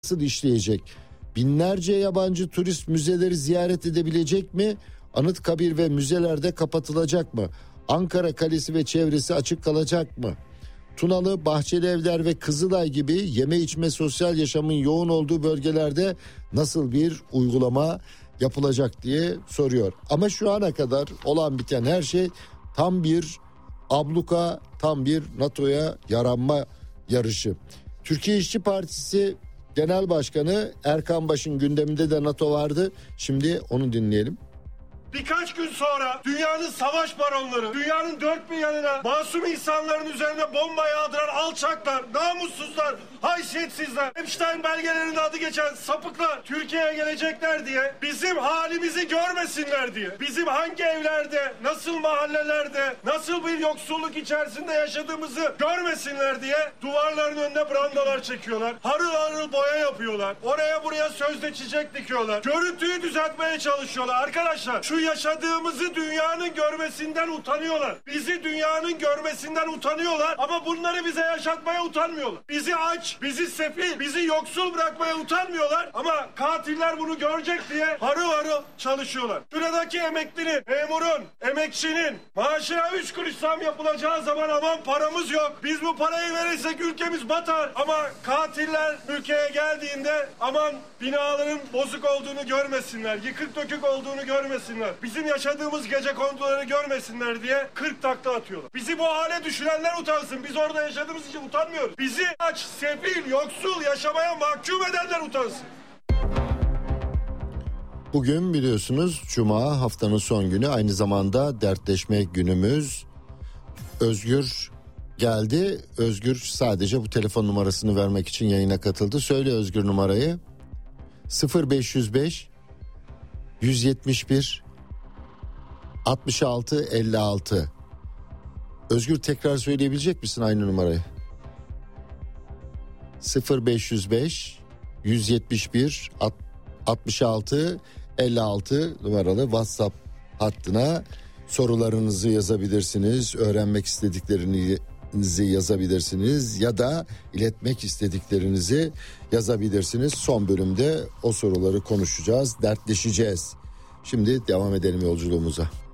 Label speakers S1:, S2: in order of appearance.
S1: nasıl işleyecek? Binlerce yabancı turist müzeleri ziyaret edebilecek mi? Anıtkabir ve müzelerde kapatılacak mı? Ankara Kalesi ve çevresi açık kalacak mı? Tunalı, Bahçelievler ve Kızılay gibi yeme içme sosyal yaşamın yoğun olduğu bölgelerde nasıl bir uygulama yapılacak diye soruyor. Ama şu ana kadar olan biten her şey tam bir abluka, tam bir NATO'ya yaranma yarışı. Türkiye İşçi Partisi Genel Başkanı Erkan Baş'ın gündeminde de NATO vardı. Şimdi onu dinleyelim.
S2: Birkaç gün sonra dünyanın savaş baronları, dünyanın dört bir yanına masum insanların üzerine bomba yağdıran alçaklar, namussuzlar, haysiyetsizler, Epstein belgelerinde adı geçen sapıklar Türkiye'ye gelecekler diye, bizim halimizi görmesinler diye, bizim hangi evlerde, nasıl mahallelerde, nasıl bir yoksulluk içerisinde yaşadığımızı görmesinler diye duvarların önüne brandalar çekiyorlar. Harıl harıl boya yapıyorlar. Oraya buraya sözde çiçek dikiyorlar. Görüntüyü düzeltmeye çalışıyorlar. Arkadaşlar şu yaşadığımızı dünyanın görmesinden utanıyorlar. Bizi dünyanın görmesinden utanıyorlar ama bunları bize yaşatmaya utanmıyorlar. Bizi aç, bizi sefil, bizi yoksul bırakmaya utanmıyorlar ama katiller bunu görecek diye harıl harıl çalışıyorlar. Şuradaki emeklinin, memurun, emekçinin maaşına 3 kuruş zam yapılacağı zaman aman paramız yok. Biz bu parayı verirsek ülkemiz batar ama katiller ülkeye geldiğinde aman binaların bozuk olduğunu görmesinler, yıkık dökük olduğunu görmesinler. Bizim yaşadığımız gecekonduları görmesinler diye 40 takla atıyorlar. Bizi bu hale düşürenler utansın. Biz orada yaşadığımız için utanmıyoruz. Bizi aç, sefil, yoksul yaşamaya mahkum edenler utansın.
S1: Bugün biliyorsunuz Cuma, haftanın son günü, aynı zamanda dertleşme günümüz. Özgür geldi. Özgür sadece bu telefon numarasını vermek için yayına katıldı. Söyle Özgür numarayı. 0505 171 66 56. Özgür tekrar söyleyebilecek misin aynı numarayı? 0505 171 66 56 numaralı WhatsApp hattına sorularınızı yazabilirsiniz, öğrenmek istediklerinizi yazabilirsiniz ya da iletmek istediklerinizi yazabilirsiniz. Son bölümde o soruları konuşacağız, dertleşeceğiz. Şimdi devam edelim yolculuğumuza.